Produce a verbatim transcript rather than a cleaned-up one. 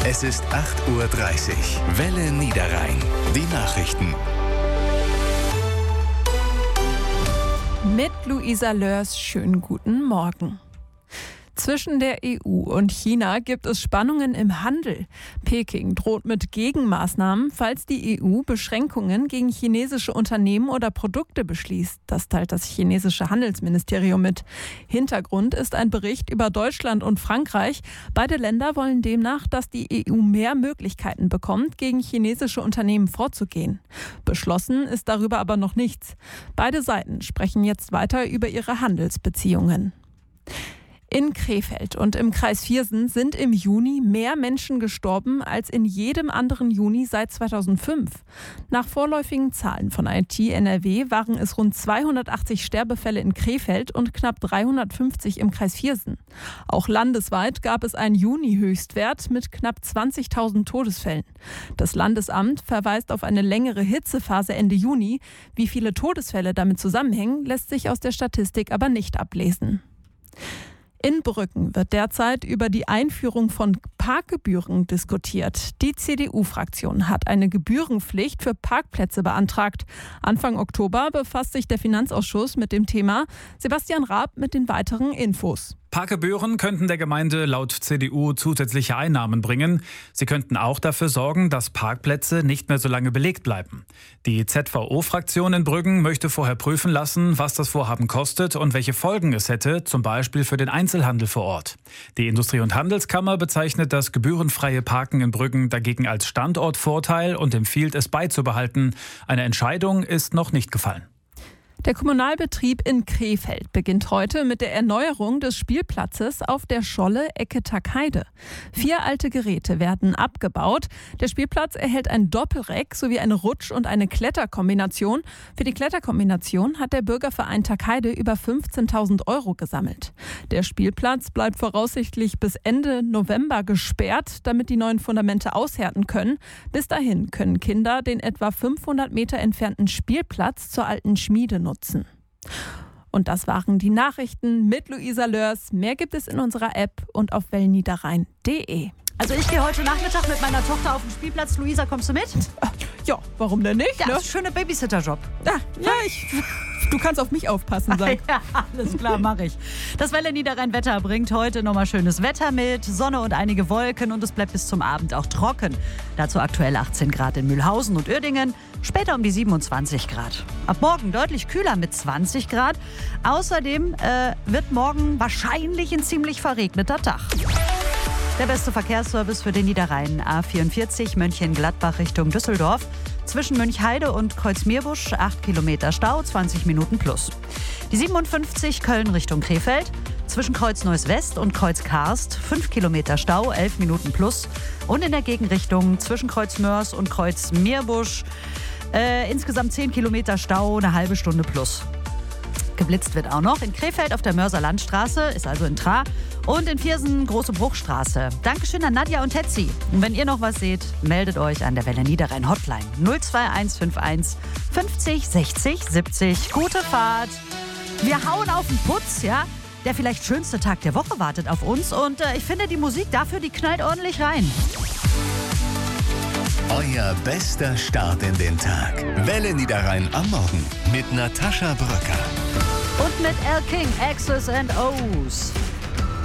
Es ist acht Uhr dreißig. Welle Niederrhein. Die Nachrichten. Mit Luisa Lörs, schönen guten Morgen. Zwischen der E U und China gibt es Spannungen im Handel. Peking droht mit Gegenmaßnahmen, falls die E U Beschränkungen gegen chinesische Unternehmen oder Produkte beschließt. Das teilt das chinesische Handelsministerium mit. Hintergrund ist ein Bericht über Deutschland und Frankreich. Beide Länder wollen demnach, dass die E U mehr Möglichkeiten bekommt, gegen chinesische Unternehmen vorzugehen. Beschlossen ist darüber aber noch nichts. Beide Seiten sprechen jetzt weiter über ihre Handelsbeziehungen. In Krefeld und im Kreis Viersen sind im Juni mehr Menschen gestorben als in jedem anderen Juni seit zweitausendfünf. Nach vorläufigen Zahlen von I T N R W waren es rund zweihundertachtzig Sterbefälle in Krefeld und knapp dreihundertfünfzig im Kreis Viersen. Auch landesweit gab es einen Juni-Höchstwert mit knapp zwanzigtausend Todesfällen. Das Landesamt verweist auf eine längere Hitzephase Ende Juni. Wie viele Todesfälle damit zusammenhängen, lässt sich aus der Statistik aber nicht ablesen. In Brücken wird derzeit über die Einführung von Parkgebühren diskutiert. Die C D U-Fraktion hat eine Gebührenpflicht für Parkplätze beantragt. Anfang Oktober befasst sich der Finanzausschuss mit dem Thema. Sebastian Raab mit den weiteren Infos. Parkgebühren könnten der Gemeinde laut C D U zusätzliche Einnahmen bringen. Sie könnten auch dafür sorgen, dass Parkplätze nicht mehr so lange belegt bleiben. Die Z V O-Fraktion in Brüggen möchte vorher prüfen lassen, was das Vorhaben kostet und welche Folgen es hätte, zum Beispiel für den Einzelhandel vor Ort. Die Industrie- und Handelskammer bezeichnet das gebührenfreie Parken in Brüggen dagegen als Standortvorteil und empfiehlt es beizubehalten. Eine Entscheidung ist noch nicht gefallen. Der Kommunalbetrieb in Krefeld beginnt heute mit der Erneuerung des Spielplatzes auf der Scholle Ecke Tackheide. Vier alte Geräte werden abgebaut. Der Spielplatz erhält ein Doppelreck sowie eine Rutsch- und eine Kletterkombination. Für die Kletterkombination hat der Bürgerverein Tackheide über fünfzehntausend Euro gesammelt. Der Spielplatz bleibt voraussichtlich bis Ende November gesperrt, damit die neuen Fundamente aushärten können. Bis dahin können Kinder den etwa fünfhundert Meter entfernten Spielplatz zur alten Schmiede nutzen. Und das waren die Nachrichten mit Luisa Lörs. Mehr gibt es in unserer App und auf wellniederrhein punkt de. Also ich gehe heute Nachmittag mit meiner Tochter auf den Spielplatz. Luisa, kommst du mit? Ja, warum denn nicht? Ja, ne? das ist ein schöner Babysitterjob. Ja, ja ich, du kannst auf mich aufpassen, sag. Ja, alles klar, mache ich. Das Welle Niederrhein Wetter bringt heute nochmal schönes Wetter mit, Sonne und einige Wolken und es bleibt bis zum Abend auch trocken. Dazu aktuell achtzehn Grad in Mühlhausen und Uerdingen, später um die siebenundzwanzig Grad. Ab morgen deutlich kühler mit zwanzig Grad. Außerdem äh, wird morgen wahrscheinlich ein ziemlich verregneter Tag. Der beste Verkehrsservice für den Niederrhein. A vierundvierzig Mönchengladbach Richtung Düsseldorf. Zwischen Mönchheide und Kreuzmeerbusch acht Kilometer Stau, zwanzig Minuten plus. Die siebenundfünfzig Köln Richtung Krefeld. Zwischen Kreuz Neuss West und Kreuz Karst fünf Kilometer Stau, elf Minuten plus. Und in der Gegenrichtung zwischen Kreuz Mörs und Kreuz Meerbusch äh, insgesamt zehn Kilometer Stau, eine halbe Stunde plus. Geblitzt wird auch noch in Krefeld auf der Mörser Landstraße, ist also in Tra. Und in Viersen Große Bruchstraße. Dankeschön an Nadja und Tetzi. Und wenn ihr noch was seht, meldet euch an der Welle Niederrhein Hotline null zwei eins fünf eins fünfzig sechzig siebzig. Gute Fahrt. Wir hauen auf den Putz, ja? Der vielleicht schönste Tag der Woche wartet auf uns. Und äh, ich finde, die Musik dafür, die knallt ordentlich rein. Euer bester Start in den Tag. Welle Niederrhein am Morgen mit Natascha Bröcker. Und mit L. King, X's and O's.